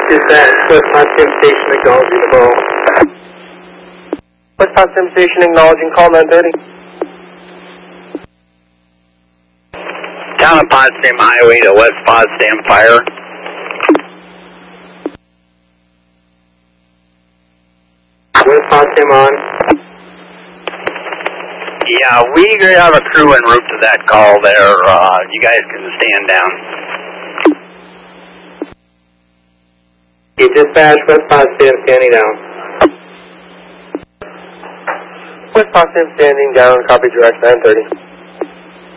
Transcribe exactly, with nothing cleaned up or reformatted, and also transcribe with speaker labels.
Speaker 1: Dispatch, West Potsdam Station acknowledging the call. West Potsdam Station acknowledging call nine thirty.
Speaker 2: Town of Potsdam Highway to West Potsdam Fire.
Speaker 1: West Potsdam on.
Speaker 2: Yeah, we have a crew en route to that call there. Uh, you guys can stand down.
Speaker 1: Okay, dispatch, West Potsdam standing down. West Potsdam standing down, copy direct nine thirty.